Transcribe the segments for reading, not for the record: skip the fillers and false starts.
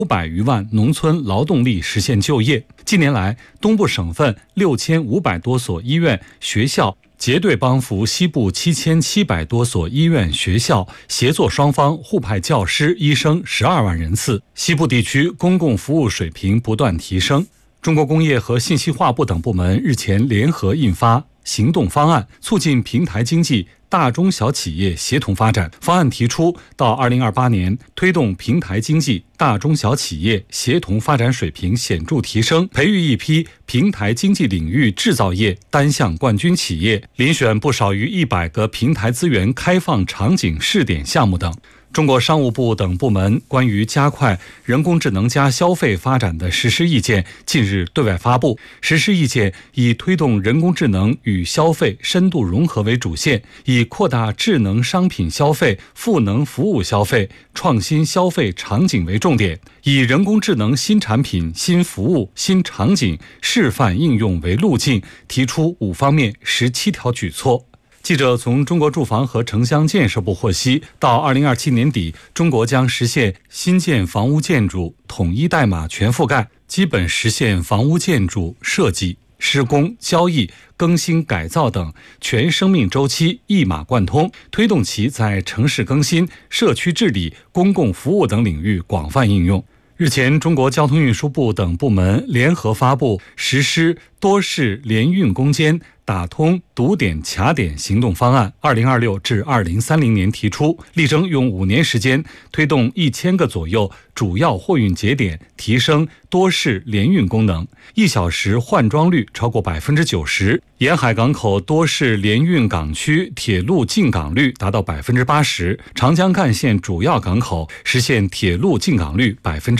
500余万农村劳动力实现就业。近年来，东部省份6500多所医院、学校结对帮扶西部7700多所医院、学校，协作双方互派教师、医生12万人次。西部地区公共服务水平不断提升。中国工业和信息化部等部门日前联合印发行动方案，促进平台经济大中小企业协同发展。方案提出，到2028年，推动平台经济大中小企业协同发展水平显著提升，培育一批平台经济领域制造业单项冠军企业，遴选不少于100个平台资源开放场景试点项目等。中国商务部等部门关于加快人工智能加消费发展的实施意见近日对外发布。实施意见以推动人工智能与消费深度融合为主线，以扩大智能商品消费、赋能服务消费、创新消费场景为重点，以人工智能新产品、新服务、新场景示范应用为路径，提出5方面17条举措。记者从中国住房和城乡建设部获悉，到2027年底，中国将实现新建房屋建筑统一代码全覆盖，基本实现房屋建筑设计、施工、交易、更新改造等全生命周期一码贯通，推动其在城市更新、社区治理、公共服务等领域广泛应用。日前，中国交通运输部等部门联合发布实施多式联运攻坚打通堵点卡点行动方案，2026至2030年提出，力争用5年时间推动1000个左右主要货运节点提升多式联运功能，1小时换装率超过90%，沿海港口多式联运港区铁路进港率达到80%，长江干线主要港口实现铁路进港率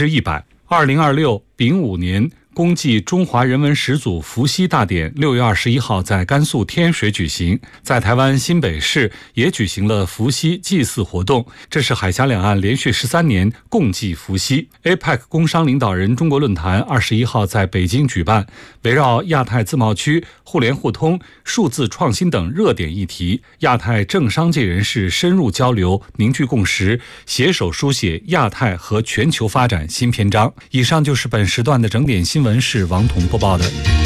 100%。2026丙午年公祭中华人文始祖伏羲大典6月21号在甘肃天水举行，在台湾新北市也举行了伏羲祭祀活动，这是海峡两岸连续13年共祭伏羲。APEC 工商领导人中国论坛21号在北京举办，围绕亚太自贸区、互联互通、数字创新等热点议题，亚太政商界人士深入交流，凝聚共识，携手书写亚太和全球发展新篇章。以上就是本时段的整点新闻，是王彤播报的。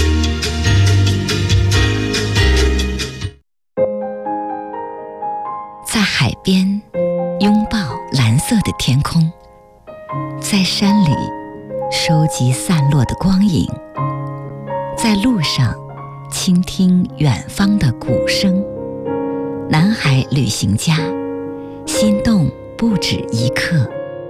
在海边拥抱蓝色的天空，在山里收集散落的光影，在路上倾听远方的鼓声。南海旅行家，心动不止一刻。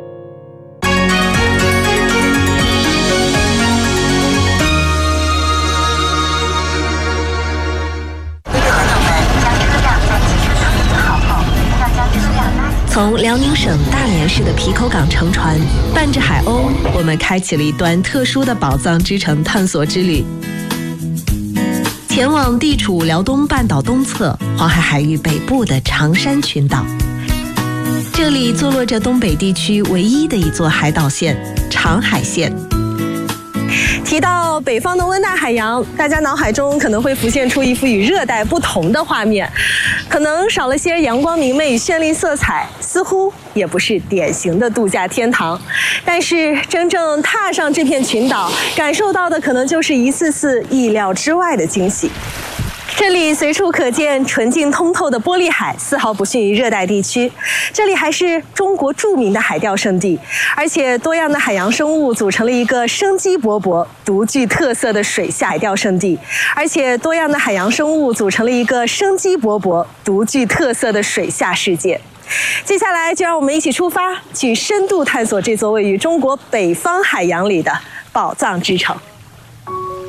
从辽宁省大连市的皮口港乘船，伴着海鸥，我们开启了一段特殊的宝藏之城探索之旅。前往地处辽东半岛东侧、黄海海域北部的长山群岛，这里坐落着东北地区唯一的一座海岛县——长海县。提到北方的温带海洋，大家脑海中可能会浮现出一幅与热带不同的画面，可能少了些阳光明媚与绚丽色彩，似乎也不是典型的度假天堂。但是真正踏上这片群岛，感受到的可能就是一次次意料之外的惊喜。这里随处可见纯净通透的玻璃海，丝毫不逊于热带地区。这里还是中国著名的海钓胜地，而且多样的海洋生物组成了一个生机勃勃、独具特色的水下海钓胜地。而且多样的海洋生物组成了一个生机勃勃、独具特色的水下世界。接下来就让我们一起出发，去深度探索这座位于中国北方海洋里的宝藏之城。